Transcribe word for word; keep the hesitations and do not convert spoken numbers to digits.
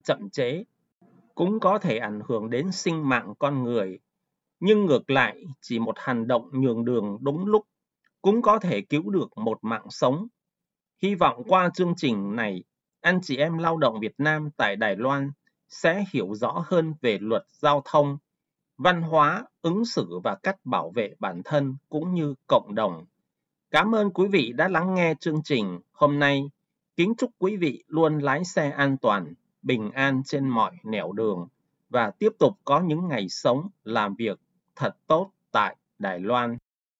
chậm chế cũng có thể ảnh hưởng đến sinh mạng con người. Nhưng ngược lại, chỉ một hành động nhường đường đúng lúc cũng có thể cứu được một mạng sống. Hy vọng qua chương trình này, anh chị em lao động Việt Nam tại Đài Loan sẽ hiểu rõ hơn về luật giao thông, văn hóa, ứng xử và cách bảo vệ bản thân cũng như cộng đồng. Cảm ơn quý vị đã lắng nghe chương trình hôm nay. Kính chúc quý vị luôn lái xe an toàn, bình an trên mọi nẻo đường và tiếp tục có những ngày sống, làm việc thật tốt tại Đài Loan.